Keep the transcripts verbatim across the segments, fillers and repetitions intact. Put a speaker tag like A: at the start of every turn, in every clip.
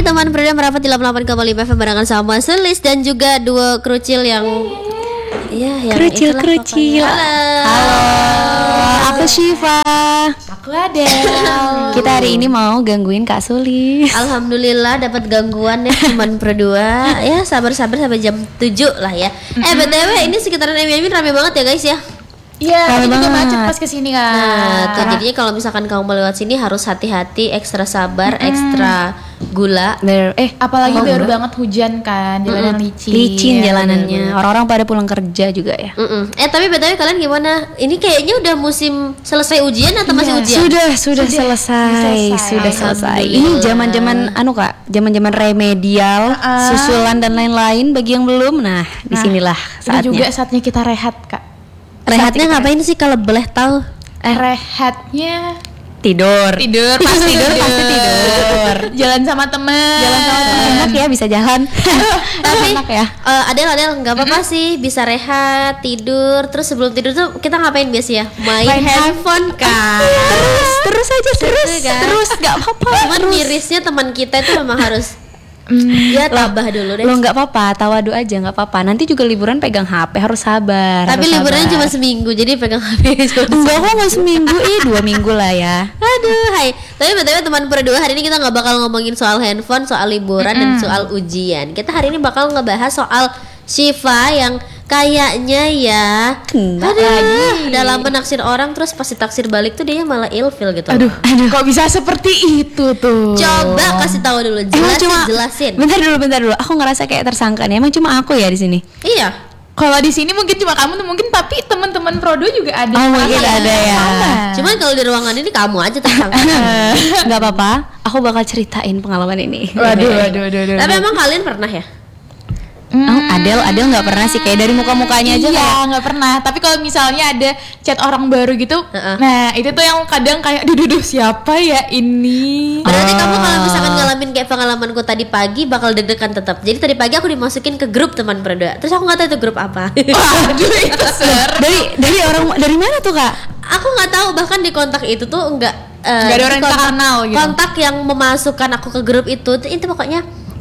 A: teman Prida merapat di delapan puluh delapan koma lima F M barengan sama Selis dan juga dua krucil yang ya yang
B: krucil-krucil.
A: Halo.
B: Halo. Aku Syifa.
C: Aku Adel.
B: Kita hari ini mau gangguin Kak Sulis.
A: Alhamdulillah dapat gangguan ya teman berdua. Ya sabar-sabar sampai jam tujuh lah ya. Eh B T W ini sekitaran M Y M rame banget ya guys ya.
C: Iya,
B: Rame
C: ini juga
B: banget.
C: macet pas kesini kan.
A: Nah, tuh jadinya kalau misalkan kamu mau lewat sini harus hati-hati, ekstra sabar, ekstra gula.
B: Ber- eh
C: Apalagi
B: oh,
C: baru
B: enggak.
C: banget hujan kan, jalanan licin.
B: licin
C: Ya,
B: jalanannya. Orang-orang pada pulang kerja juga ya.
A: Mm-mm. Eh tapi B T W kalian gimana? Ini kayaknya udah musim selesai ujian atau masih
C: Iya.
A: ujian?
B: Sudah, sudah, selesai,
C: selesai.
B: sudah selesai. Ini
A: Alhamdulillah.
B: zaman-zaman anu Kak, zaman-zaman remedial,
C: Ah.
B: susulan dan lain-lain bagi yang belum. Nah, disinilah
C: Ini
B: saatnya.
C: juga saatnya kita rehat, Kak.
A: Rehatnya ngapain sih kalau boleh tahu?
C: Eh, rehatnya
B: Tidur.
C: tidur, pasti tidur,
B: pasti tidur.
C: Jalan sama temen.
B: Jalan sama temen enak ya, bisa jalan.
A: Tapi
B: enak ya.
A: eh, Adel Adel nggak apa-apa sih, bisa rehat, tidur. Terus sebelum tidur tuh kita ngapain biasanya? Main,
C: Main
A: handphone kan.
B: Terus, terus aja terus,
A: Gitu kan?
B: terus nggak apa-apa.
A: Cuman mirisnya teman kita itu memang harus ya tabah dulu deh.
B: Lo nggak apa-apa, tawadu aja nggak apa-apa. Nanti juga liburan pegang H P harus sabar.
A: Tapi
B: harus
A: liburannya
B: sabar.
A: cuma seminggu, jadi pegang H P cuma
B: Enggak kok nggak seminggu, ih dua minggu lah ya.
A: Aduh, hai. Tapi btw teman berdua hari ini kita nggak bakal ngomongin soal handphone, soal liburan dan soal ujian. Kita hari ini bakal ngebahas soal Syifa yang kayaknya ya,
B: Kena
A: aduh,
C: lagi.
A: dalam menaksir orang terus pas ditaksir balik tuh dia malah ilfil gitu.
C: Aduh, kok bisa seperti itu tuh?
A: Coba kasih tahu dulu,
B: Emang
A: jelasin,
B: cuma
A: jelasin.
B: Bentar dulu, bentar dulu. Aku ngerasa kayak tersangka nih. Emang cuma aku ya di sini.
A: Iya.
C: Kalau di sini mungkin cuma kamu tuh mungkin, tapi teman-teman Prodo juga ada.
B: Oh, mungkin
C: Sama.
B: ada ya.
C: Sama.
A: Cuman kalau di ruangan ini kamu aja tersangka.
B: Nggak apa-apa. Aku bakal ceritain pengalaman ini.
C: Waduh, waduh, waduh, waduh.
A: Tapi emang kalian pernah ya?
B: Oh, Adel, Adel nggak pernah sih, kayak dari muka-mukanya aja
C: Iya,
B: kayak
C: nggak pernah. Tapi kalau misalnya ada chat orang baru gitu,
A: Heeh.
C: nah itu tuh yang kadang kayak, duh, duh, duh, siapa ya ini?
A: Berarti
B: Ah.
A: kamu kalau misalkan ngalamin kayak pengalamanku tadi pagi bakal deg-degan tetap. Jadi tadi pagi aku dimasukin ke grup teman berdua. Terus aku nggak tahu itu grup apa.
C: Waduh, itu ser.
B: dari dari orang dari mana tuh Kak?
A: Aku nggak tahu, bahkan di kontak itu tuh enggak eh,
C: Nggak ada
A: di
C: orang yang
A: kontak,
C: kenal gitu.
A: kontak yang memasukkan aku ke grup itu itu pokoknya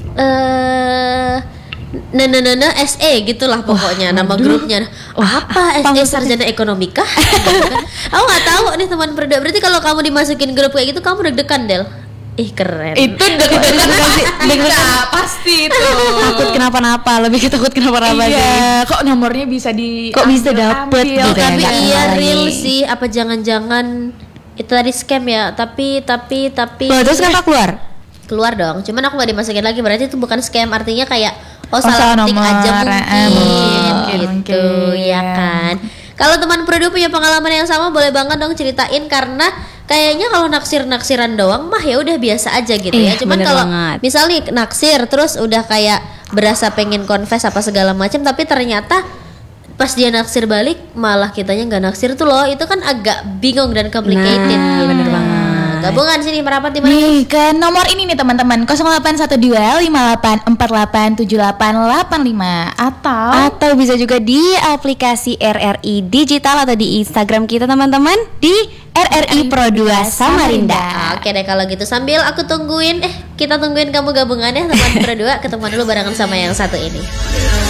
A: eh Nana Nana S E gitulah pokoknya nama grupnya. Apa S E Sarjana Ekonomika? Aku nggak tahu nih teman berdua. Berarti kalau kamu dimasukin grup kayak gitu kamu deg-degan Del. Ih keren.
C: Itu deg-degan kita pasti itu.
B: Takut kenapa-napa, lebih ke takut kenapa-napa sih.
C: Iya, kok nomornya bisa di
B: Kok bisa dapet
C: ambil,
B: gitu ya,
A: Tapi
B: nggak
A: iya
B: kembali.
A: real sih. Apa jangan-jangan itu tadi scam ya? Tapi tapi tapi.
B: Loh, terus kenapa keluar?
A: Keluar dong. Cuman aku nggak dimasukin lagi. Berarti itu bukan scam. Artinya kayak oh,
C: Oh,
A: salah
C: salah
A: ketik
C: nomor.
A: aja
C: Eh,
A: mungkin,
C: mungkin,
A: gitu
C: mungkin.
A: ya kan. Kalau teman Prodo punya pengalaman yang sama boleh banget dong ceritain, karena kayaknya kalau naksir-naksiran doang mah ya udah biasa aja gitu ya.
B: Ih,
A: Cuman
B: bener
A: kalau
B: banget.
A: misalnya naksir terus udah kayak berasa pengen confess apa segala macam, tapi ternyata pas dia naksir balik malah kitanya nggak naksir tuh loh, itu kan agak bingung dan complicated.
B: Nah,
A: gitu.
B: bener banget.
A: Gabungan sini merapat di mana?
C: Nih ke nomor ini nih teman-teman, nol delapan satu dua lima delapan empat delapan tujuh delapan delapan lima atau
B: Atau bisa juga di aplikasi R R I Digital atau di Instagram kita teman-teman di R R I Pro dua Samarinda.
A: Oke deh kalau gitu, sambil aku tungguin eh kita tungguin kamu gabungan ya teman berdua, ketemu dulu barengan sama yang satu ini.